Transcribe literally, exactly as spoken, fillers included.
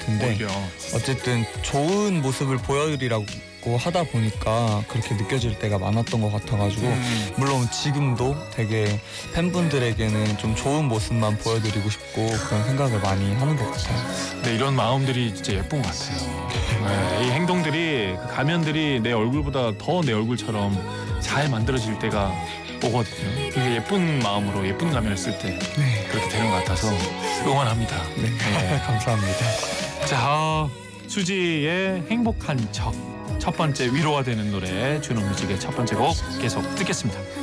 같은데 오히려. 어쨌든 좋은 모습을 보여드리라고 하다 보니까 그렇게 느껴질 때가 많았던 것 같아가지고 음. 물론 지금도 되게 팬분들에게는 좀 좋은 모습만 보여드리고 싶고 그런 생각을 많이 하는 것 같아요. 네, 이런 마음들이 진짜 예쁜 것 같아요. 네, 이 행동들이 그 가면들이 내 얼굴보다 더 내 얼굴처럼 잘 만들어질 때가 오거든요. 이게 예쁜 마음으로 예쁜 가면을 쓸 때 네, 그렇게 되는 것 같아서 응원합니다. 네. 네. 감사합니다. 자, 어, 수지의 행복한 척 첫 번째 위로가 되는 노래 준호 뮤직의 첫 번째 곡 계속 듣겠습니다.